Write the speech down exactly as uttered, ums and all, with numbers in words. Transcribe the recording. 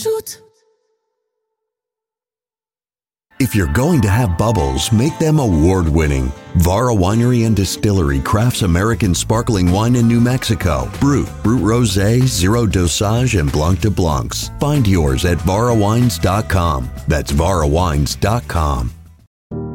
Shoot. If you're going to have bubbles, make them award-winning. Vara Winery and Distillery crafts American sparkling wine in New Mexico. Brut, Brut Rosé, Zero Dosage, and Blanc de Blancs. Find yours at vara wines dot com. That's vara wines dot com.